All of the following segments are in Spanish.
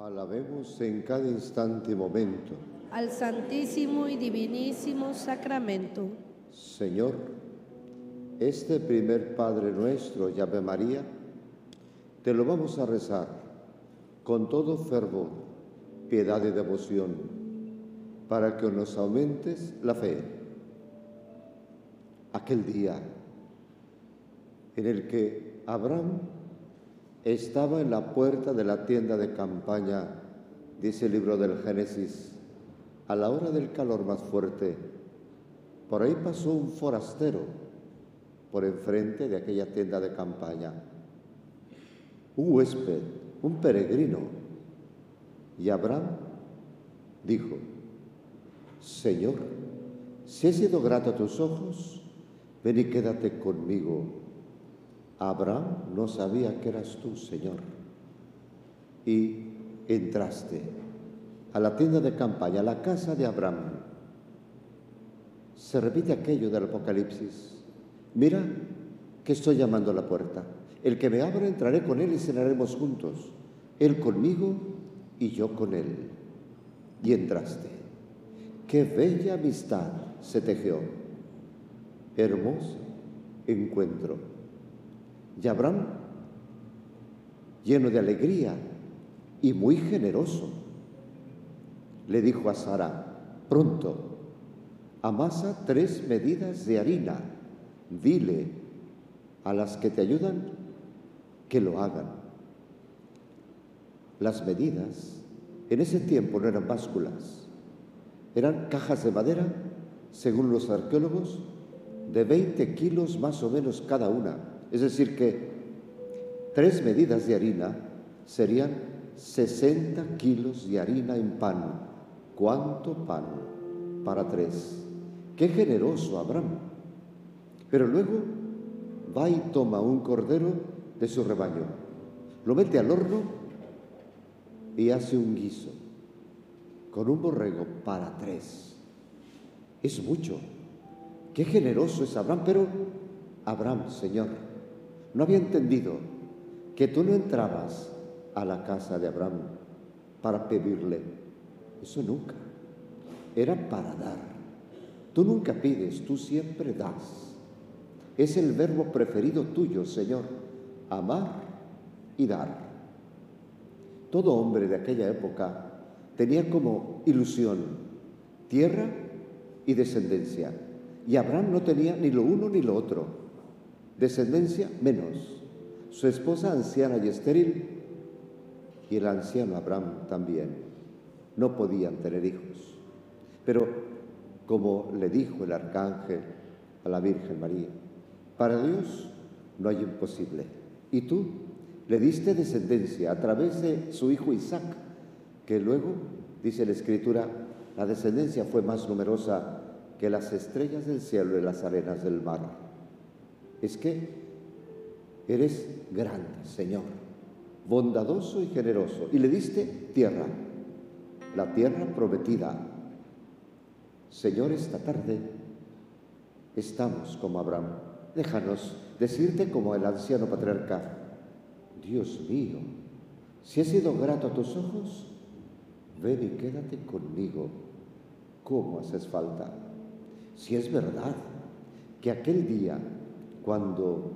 Alabemos en cada instante y momento al Santísimo y Divinísimo Sacramento. Señor, este primer Padre Nuestro y Ave María, te lo vamos a rezar con todo fervor, piedad y devoción, para que nos aumentes la fe. Aquel día en el que Abraham estaba en la puerta de la tienda de campaña, dice el libro del Génesis, a la hora del calor más fuerte. Por ahí pasó un forastero por enfrente de aquella tienda de campaña, un huésped, un peregrino. Y Abraham dijo: Señor, si he sido grato a tus ojos, ven y quédate conmigo. Abraham no sabía que eras tú, Señor. Y entraste a la tienda de campaña, a la casa de Abraham. Se repite aquello del Apocalipsis. Mira que estoy llamando a la puerta. El que me abra, entraré con él y cenaremos juntos. Él conmigo y yo con él. Y entraste. Qué bella amistad se tejió. Hermoso encuentro. Y Abraham, lleno de alegría y muy generoso, le dijo a Sara: pronto, amasa 3 medidas de harina, dile a las que te ayudan que lo hagan. Las medidas en ese tiempo no eran básculas, eran cajas de madera, según los arqueólogos, de 20 kilos más o menos cada una. Es decir que 3 medidas de harina serían 60 kilos de harina en pan. ¿Cuánto pan para 3? ¡Qué generoso Abraham! Pero luego va y toma un cordero de su rebaño, lo mete al horno y hace un guiso con un borrego para 3. Es mucho. ¡Qué generoso es Abraham! Pero Abraham, Señor, no había entendido que tú no entrabas a la casa de Abraham para pedirle. Eso nunca. Era para dar. Tú nunca pides, tú siempre das. Es el verbo preferido tuyo, Señor, amar y dar. Todo hombre de aquella época tenía como ilusión tierra y descendencia. Y Abraham no tenía ni lo uno ni lo otro. Descendencia menos. Su esposa anciana y estéril, y el anciano Abraham también, no podían tener hijos. Pero, como le dijo el arcángel a la Virgen María, para Dios no hay imposible. Y tú le diste descendencia a través de su hijo Isaac, que luego, dice la Escritura, la descendencia fue más numerosa que las estrellas del cielo y las arenas del mar. Es que eres grande, Señor, bondadoso y generoso, y le diste tierra, la tierra prometida. Señor, esta tarde estamos como Abraham. Déjanos decirte como el anciano patriarca: Dios mío, si he sido grato a tus ojos, ven y quédate conmigo. ¿Cómo haces falta? Si es verdad que aquel día, cuando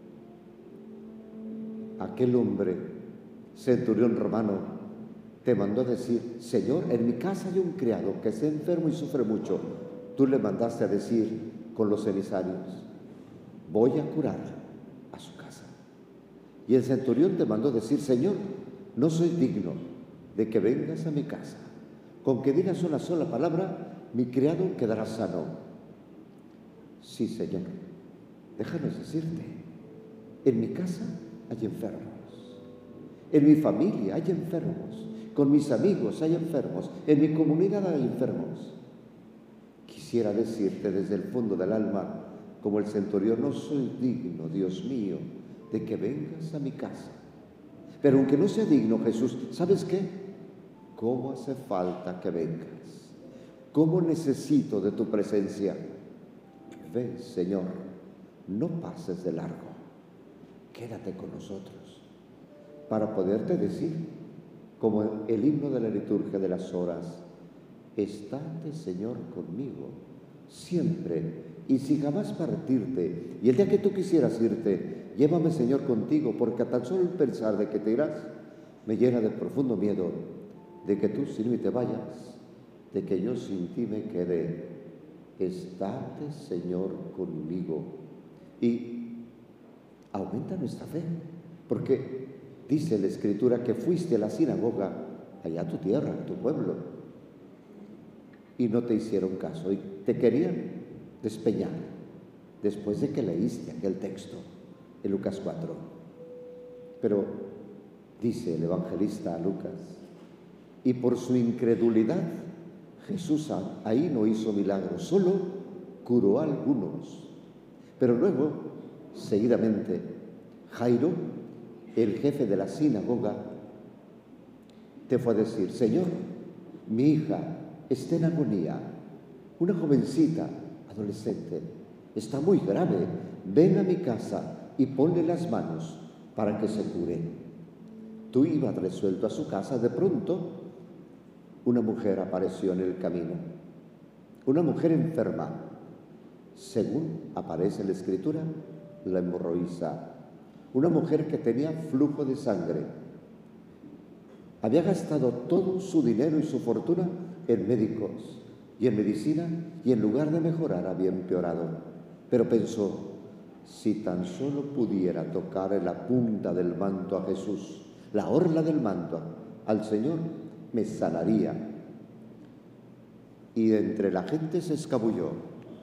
aquel hombre, centurión romano, te mandó decir: Señor, en mi casa hay un criado que está enfermo y sufre mucho, tú le mandaste a decir con los emisarios: voy a curar a su casa. Y el centurión te mandó decir: Señor, no soy digno de que vengas a mi casa, con que digas una sola palabra, mi criado quedará sano. Sí, Señor, déjanos decirte, en mi casa hay enfermos, en mi familia hay enfermos, con mis amigos hay enfermos, en mi comunidad hay enfermos. Quisiera decirte desde el fondo del alma, como el centurión: no soy digno, Dios mío, de que vengas a mi casa. Pero aunque no sea digno, Jesús, ¿sabes qué? ¿Cómo hace falta que vengas? ¿Cómo necesito de tu presencia? Ven, Señor, no pases de largo. Quédate con nosotros para poderte decir como el himno de la liturgia de las horas. Estate, Señor, conmigo, siempre, y si jamás partirte, y el día que tú quisieras irte, llévame, Señor, contigo, porque a tan solo el pensar de que te irás, me llena de profundo miedo, de que tú sin mí te vayas, de que yo sin ti me quede. Estate, Señor, conmigo. Y aumenta nuestra fe, porque dice la Escritura que fuiste a la sinagoga, allá a tu tierra, a tu pueblo, y no te hicieron caso, y te querían despeñar, después de que leíste aquel texto en Lucas 4. Pero dice el evangelista Lucas, y por su incredulidad, Jesús ahí no hizo milagros, solo curó a algunos. Pero luego, seguidamente, Jairo, el jefe de la sinagoga, te fue a decir: Señor, mi hija está en agonía, una jovencita, adolescente, está muy grave, ven a mi casa y ponle las manos para que se cure. Tú ibas resuelto a su casa, de pronto una mujer apareció en el camino, una mujer enferma, según aparece en la Escritura, la hemorroísa, una mujer que tenía flujo de sangre. Había gastado todo su dinero y su fortuna en médicos y en medicina, y en lugar de mejorar había empeorado. Pero pensó: si tan solo pudiera tocar en la punta del manto a Jesús, la orla del manto al Señor, me sanaría. Y entre la gente se escabulló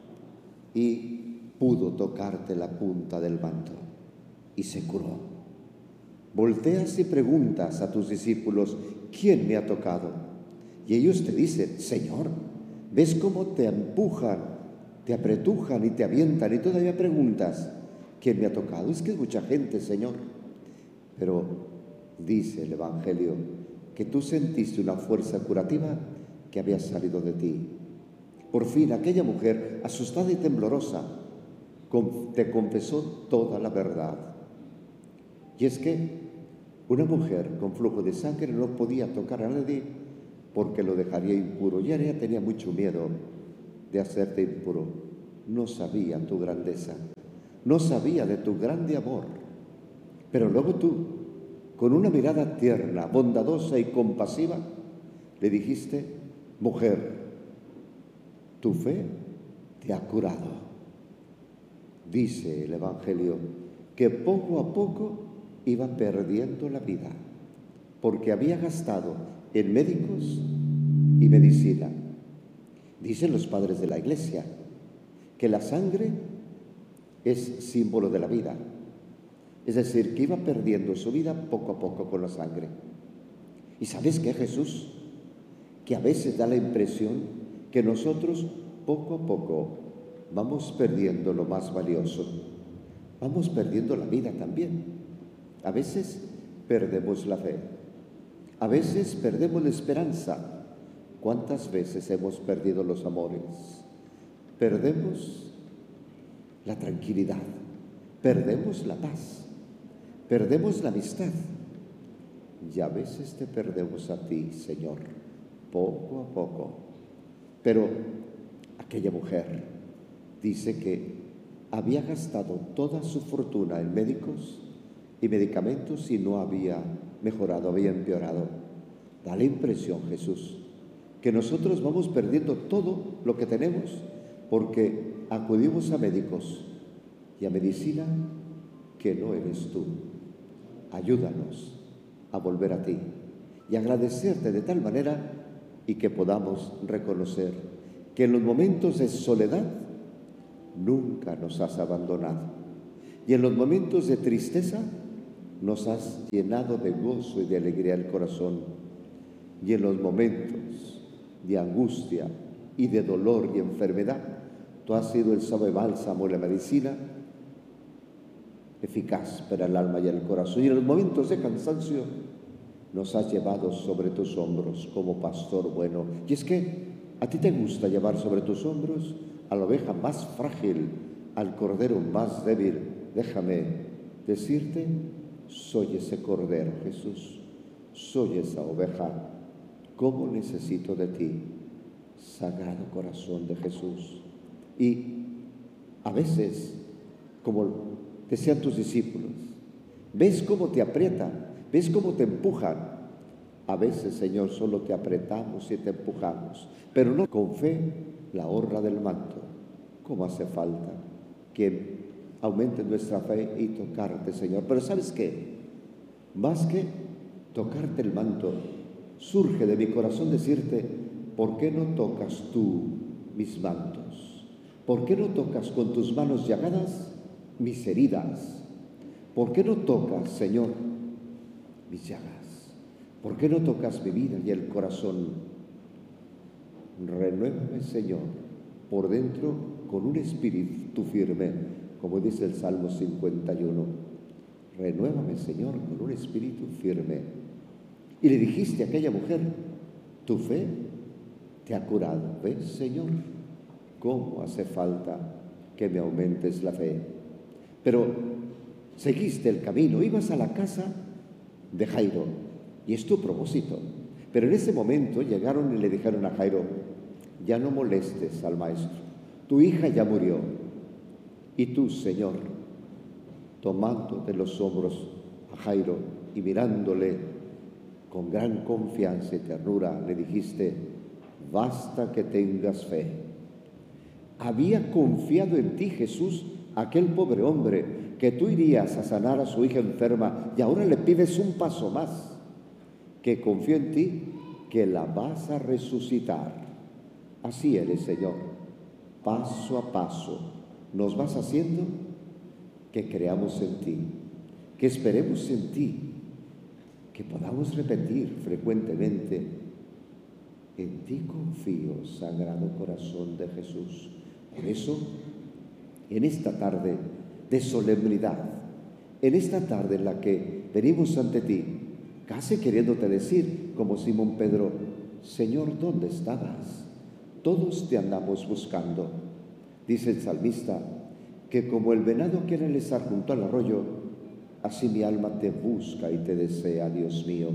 y pudo tocarte la punta del manto y se curó. Volteas y preguntas a tus discípulos: ¿quién me ha tocado? Y ellos te dicen: Señor, ¿ves cómo te empujan, te apretujan y te avientan? Y todavía preguntas: ¿quién me ha tocado? Es que es mucha gente, Señor. Pero dice el Evangelio que tú sentiste una fuerza curativa que había salido de ti. Por fin aquella mujer, asustada y temblorosa, te confesó toda la verdad. Y es que una mujer con flujo de sangre no podía tocar a nadie porque lo dejaría impuro. Y ella tenía mucho miedo de hacerte impuro. No sabía tu grandeza, no sabía de tu grande amor. Pero luego tú, con una mirada tierna, bondadosa y compasiva, le dijiste: mujer, tu fe te ha curado. Dice el Evangelio que poco a poco iba perdiendo la vida, porque había gastado en médicos y medicina. Dicen los padres de la Iglesia que la sangre es símbolo de la vida. Es decir, que iba perdiendo su vida poco a poco con la sangre. ¿Y sabes qué, Jesús? Que a veces da la impresión que nosotros poco a poco vamos perdiendo lo más valioso. Vamos perdiendo la vida también. A veces perdemos la fe. A veces perdemos la esperanza. ¿Cuántas veces hemos perdido los amores? Perdemos la tranquilidad. Perdemos la paz. Perdemos la amistad. Y a veces te perdemos a ti, Señor, poco a poco. Pero aquella mujer dice que había gastado toda su fortuna en médicos y medicamentos y no había mejorado, había empeorado. Da la impresión, Jesús, que nosotros vamos perdiendo todo lo que tenemos porque acudimos a médicos y a medicina que no eres tú. Ayúdanos a volver a ti y agradecerte de tal manera y que podamos reconocer que en los momentos de soledad nunca nos has abandonado y en los momentos de tristeza nos has llenado de gozo y de alegría el corazón, y en los momentos de angustia y de dolor y enfermedad tú has sido el suave bálsamo y la medicina eficaz para el alma y el corazón, y en los momentos de cansancio nos has llevado sobre tus hombros como pastor bueno. Y es que a ti te gusta llevar sobre tus hombros a la oveja más frágil, al cordero más débil. Déjame decirte: soy ese cordero, Jesús, soy esa oveja. ¿Cómo necesito de ti, Sagrado Corazón de Jesús? Y a veces, como decían tus discípulos, ves cómo te aprietan, ves cómo te empujan. A veces, Señor, solo te apretamos y te empujamos, pero no con fe la honra del manto. ¿Cómo hace falta que aumente nuestra fe y tocarte, Señor? Pero ¿sabes qué? Más que tocarte el manto, surge de mi corazón decirte, ¿por qué no tocas tú mis mantos? ¿Por qué no tocas con tus manos llagadas mis heridas? ¿Por qué no tocas, Señor, mis llagas? ¿Por qué no tocas mi vida y el corazón? Renuévame, Señor, por dentro con un espíritu firme, como dice el Salmo 51. Renuévame, Señor, con un espíritu firme. Y le dijiste a aquella mujer, tu fe te ha curado. ¿Ves, Señor? ¿Cómo hace falta que me aumentes la fe? Pero seguiste el camino, ibas a la casa de Jairo, y es tu propósito. Pero en ese momento llegaron y le dijeron a Jairo, ya no molestes al maestro, tu hija ya murió. Y tú, Señor, tomando de los hombros a Jairo y mirándole con gran confianza y ternura, le dijiste, basta que tengas fe. Había confiado en ti, Jesús, aquel pobre hombre, que tú irías a sanar a su hija enferma, y ahora le pides un paso más, que confío en ti, que la vas a resucitar. Así eres, Señor, paso a paso nos vas haciendo que creamos en ti, que esperemos en ti, que podamos repetir frecuentemente, en ti confío, Sagrado Corazón de Jesús. Por eso, en esta tarde de solemnidad, en esta tarde en la que venimos ante ti, casi queriéndote decir, como Simón Pedro, Señor, ¿dónde estabas? Todos te andamos buscando. Dice el salmista, que como el venado quiere estar junto al arroyo, así mi alma te busca y te desea, Dios mío.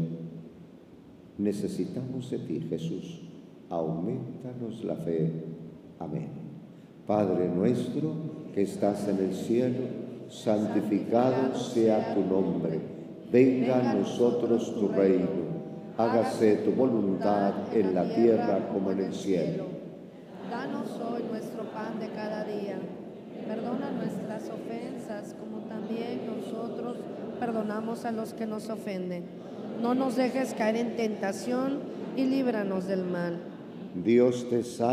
Necesitamos de ti, Jesús. Aumentanos la fe. Amén. Padre nuestro que estás en el cielo, santificado sea tu nombre. Venga a nosotros tu reino. Hágase tu voluntad en la tierra como en el cielo. Danos hoy nuestro pan de cada día. Perdona nuestras ofensas, como también nosotros perdonamos a los que nos ofenden. No nos dejes caer en tentación y líbranos del mal. Dios te salve.